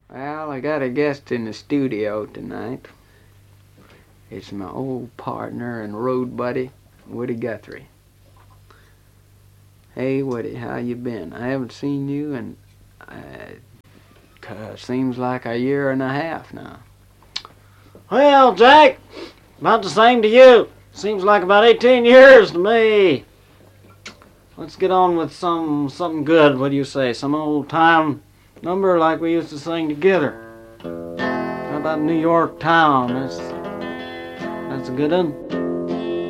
Well, I got a guest in the studio tonight. It's my old partner and road buddy, Woody Guthrie. Hey, Woody, how you been? I haven't seen you in, seems like a year and a half now. Well, Jack, about the same to you. Seems like about 18 years to me. Let's get on with something good. What do you say? Some old time number like we used to sing together. How about New York Town? That's a good one.